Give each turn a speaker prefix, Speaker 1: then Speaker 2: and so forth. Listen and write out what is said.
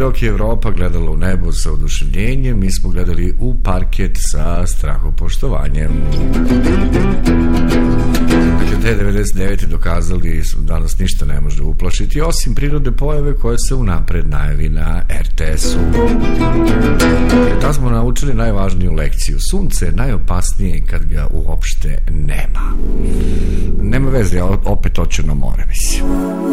Speaker 1: dok je Evropa gledala u nebo sa oduševljenjem, mi smo gledali u parket sa strahopoštovanjem. Dakle, te 99. dokazali da nas ništa ne može uplašiti, osim prirode pojave koja se unapred najavi na RTS-u. Tada smo naučili najvažniju lekciju. Sunce je najopasnije kad ga uopšte nema. Nema veze, opet hoću na more, mislim.